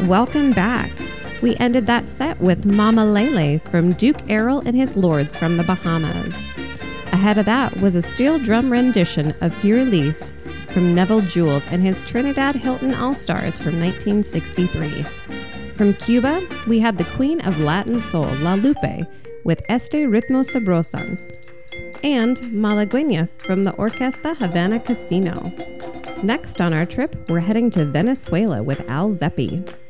Welcome back. We ended that set with Mama Lele from Duke Errol and his Lords from the Bahamas. Ahead of that was a steel drum rendition of Fur-Elise from Neville Jules and his Trinidad Hilton All-Stars from 1963. From Cuba, we had the queen of Latin soul, La Lupe, with Este Ritmo Sabrosan, and Malagueña from the Orquesta Havana Casino. Next on our trip, we're heading to Venezuela with Al Zeppi.